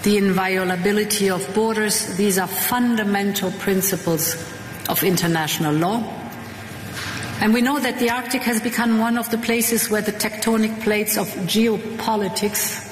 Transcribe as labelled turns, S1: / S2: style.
S1: the inviolability of borders. These are fundamental principles of international law. And we know that the Arctic has become one of the places where the tectonic plates of geopolitics